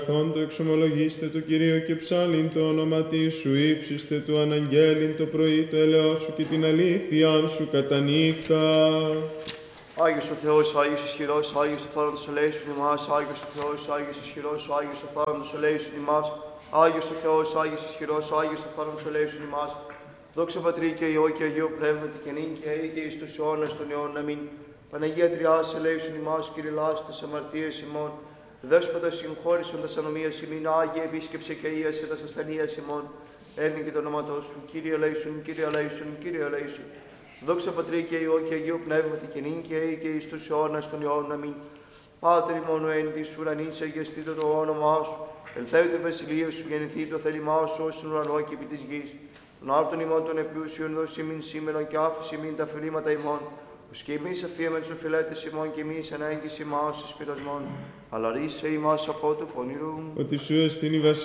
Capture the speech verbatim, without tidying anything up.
Θόντο εξομολογήστε το Κυρίο και ψάλιν το όνομα σου, ύψιστε του αναγγέλιν το πρωί το ελαιός σου και την αλήθειάν σου κατά νύχτα. Άγιος ο Θεός, Άγιος ισχυρός, Άγιος ο θάνατος ελέησον ημάς, Άγιος ο Θεός, Άγιος ισχυρός, Άγιος ο θάνατος ελέησον ημάς, Άγιος ο Θεός, Άγιος ισχυρός, Άγιος ο θάνατος ελέησον ημάς. Δόξα Πατρί και Υιό και Αγίο Πνεύματι και νυν και αεί και εις τους αιώνας των αιώνων. Αμήν. Παναγία Τριάς ελέησον ημάς, Κύριε λάστας αμαρτίες ημών. Δέσποτα συγχώρησον τας ανομίας ημίν, Άγιε επίσκεψε και ίασε τας ασθενείας ημών. Έρνη και το όνοματό σου, Κύριε ελέησον, Κύριε ελέησον, Κύριε ελέησον. Δόξα Πατρί και Υιό και Αγίο Πνεύματι και νυν και αεί και εις τους αιώνας των αιώνων. Αμήν. Πάτερ ημών εν της ουρανής, αγιαστήτω το όνομά σου. Ελθέω το βασιλείο σου, γεννηθεί το θέλημά σου, ως στον ουρανό και επί της γης. Τον άρτον ημών των επλούσιων δώσει ημίν σήμερον και άφησε ημίν τα φυλήματα ημών. Ως και εμείς αφίεμεν τους οφειλέτες ημών και εμείς ανάγκης ημάς εις πειρασμών. Αλλά ρίσε ημάς από του πονηρού. Ότι σου εστίν η βασιλεία